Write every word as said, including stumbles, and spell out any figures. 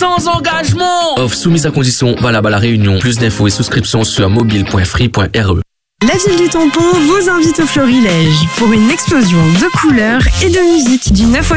sans engagement. Offre soumise à condition, valable à La Réunion. Plus d'infos et souscriptions sur mobile point free point r e. La ville du tampon vous invite au Florilège pour une explosion de couleurs et de musique du neuf au